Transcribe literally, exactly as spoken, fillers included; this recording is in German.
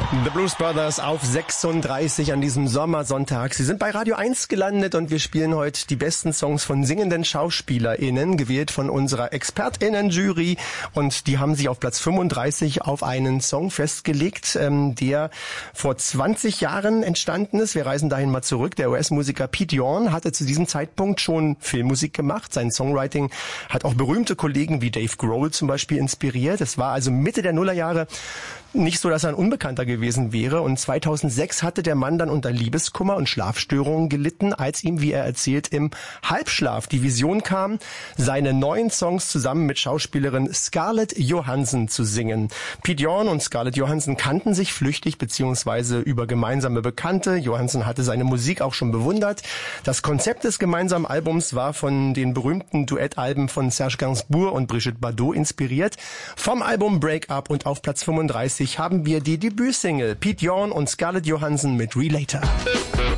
The Blues Brothers auf sechsunddreißig an diesem Sommersonntag. Sie sind bei Radio eins gelandet und wir spielen heute die besten Songs von singenden SchauspielerInnen, gewählt von unserer ExpertInnen-Jury. Und die haben sich auf Platz fünfunddreißig auf einen Song festgelegt, ähm, der vor zwanzig Jahren entstanden ist. Wir reisen dahin mal zurück. Der U S-Musiker Pete Yorn hatte zu diesem Zeitpunkt schon Filmmusik gemacht. Sein Songwriting hat auch berühmte Kollegen wie Dave Grohl zum Beispiel inspiriert. Es war also Mitte der Nullerjahre nicht so, dass er ein Unbekannter gewesen wäre. Und zweitausendsechs hatte der Mann dann unter Liebeskummer und Schlafstörungen gelitten, als ihm, wie er erzählt, im Halbschlaf die Vision kam, seine neuen Songs zusammen mit Schauspielerin Scarlett Johansson zu singen. Pete Yorn und Scarlett Johansson kannten sich flüchtig beziehungsweise über gemeinsame Bekannte. Johansson hatte seine Musik auch schon bewundert. Das Konzept des gemeinsamen Albums war von den berühmten Duettalben von Serge Gainsbourg und Brigitte Bardot inspiriert. Vom Album Break Up und auf Platz fünfunddreißig haben wir die Debütsingle Pete Yorn und Scarlett Johansson mit Relator.